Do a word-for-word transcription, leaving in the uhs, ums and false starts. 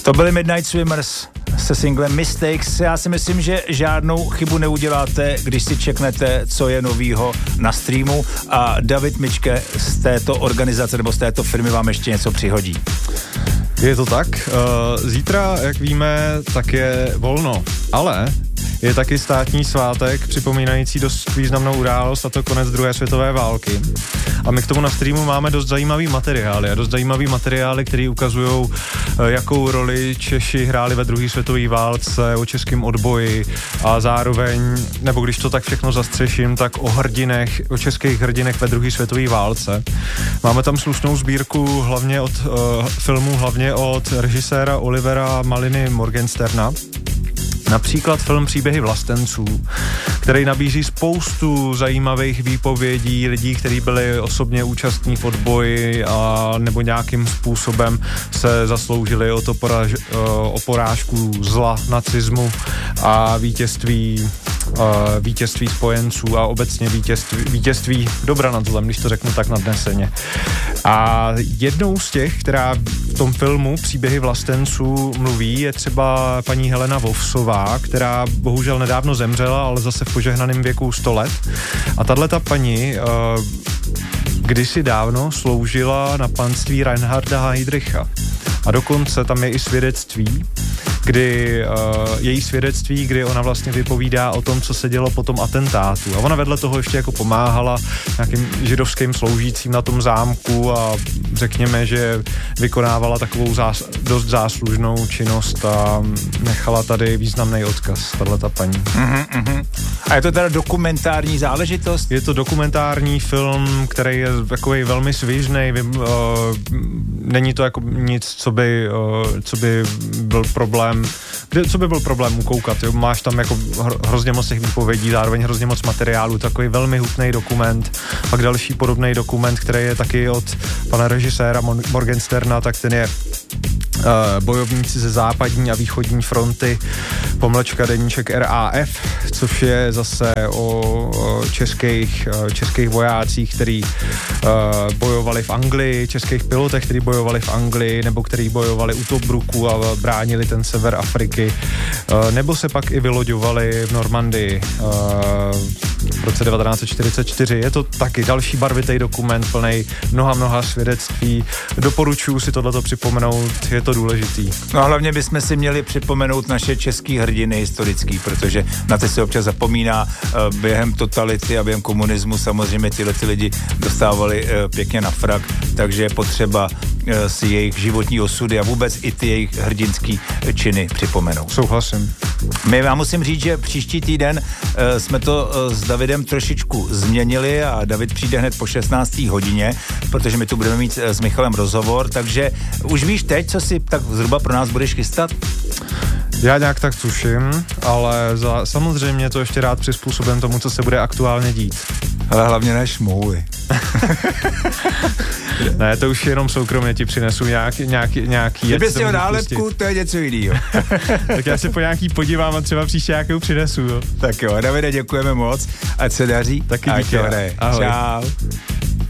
To byly Midnight Swimmers se singlem Mistakes. Já si myslím, že žádnou chybu neuděláte, když si čeknete, co je novýho na streamu, a David Mičke z této organizace nebo z této firmy vám ještě něco přihodí. Je to tak. Zítra, jak víme, tak je volno, ale je taky státní svátek připomínající dost významnou událost, a to konec druhé světové války. A my k tomu na streamu máme dost zajímavý materiály a dost zajímavý materiály, které ukazují, jakou roli Češi hráli ve druhé světové válce, o českém odboji a zároveň, nebo když to tak všechno zastřeším, tak o hrdinech, o českých hrdinech ve druhé světové válce. Máme tam slušnou sbírku hlavně od uh, filmů, hlavně od režiséra Olivera Maliny Morgensterna. Například film Příběhy vlastenců, který nabízí spoustu zajímavých výpovědí lidí, kteří byli osobně účastní v odboji a nebo nějakým způsobem se zasloužili o, to poraž, o porážku zla, nacismu a vítězství, vítězství spojenců a obecně vítězství, vítězství dobra nad zlem, když to řeknu tak nadneseně. A jednou z těch, která v tom filmu Příběhy vlastenců mluví, je třeba paní Helena Vovsová, která bohužel nedávno zemřela, ale zase v požehnaném věku sto let. A tahleta paní uh, kdysi dávno sloužila na panství Reinharda Heydricha. A dokonce tam je i svědectví, kdy uh, její svědectví, kdy ona vlastně vypovídá o tom, co se dělo po tom atentátu. A ona vedle toho ještě jako pomáhala nějakým židovským sloužícím na tom zámku a řekněme, že vykonávala takovou zás, dost záslužnou činnost a nechala tady významný odkaz, tato paní. Mm-hmm, mm-hmm. A je to teda dokumentární záležitost? Je to dokumentární film, který je takový velmi svižnej, uh, není to jako nic, co by, uh, co by byl problém Kde, co by byl problém ukoukat, jo? Máš tam jako hrozně moc těch výpovědí, zároveň hrozně moc materiálu, takový velmi hutný dokument. Pak další podobný dokument, který je taky od pana režiséra Morgensterna, tak ten je uh, Bojovníci ze západní a východní fronty, pomlčka deníček R A F, což je zase o českých, českých vojácích, který uh, bojovali v Anglii, českých pilotech, kteří bojovali v Anglii, nebo kteří bojovali u Tobruku a bránili ten sever Afriky, uh, nebo se pak i vyloďovali v Normandii uh, v roce devatenáct set čtyřicet čtyři. Je to taky další barvitý dokument, plnej mnoha, mnoha svědectví. Doporučuji si tohleto připomenout, je to důležitý. No a hlavně bychom si měli připomenout naše český hrdiny historický, protože na ty se občas zapomíná. Během totality a během komunismu samozřejmě tyhle ty lidi dostávali pěkně na frak, takže je potřeba si jejich životní osudy a vůbec i ty jejich hrdinský činy připomenout. Souhlasím. My vám musím říct, že příští týden uh, jsme to uh, s Davidem trošičku změnili a David přijde hned po šestnácté hodině, protože my tu budeme mít uh, s Michalem rozhovor, takže už víš teď, co si tak zhruba pro nás budeš chystat? Já nějak tak tuším, ale za, samozřejmě to ještě rád přizpůsobím tomu, co se bude aktuálně dít. Ale hlavně ne šmouly. Ne, to už jenom soukromně ti přinesu nějaký, nějaký, nějaký... Kdyby si ho nálepku, to je něco jiného. Tak já se po nějaký podívám a třeba příště nějakou přinesu, jo. Tak jo, Davide, děkujeme moc, ať se daří. Taky díky. Ahoj. Čau.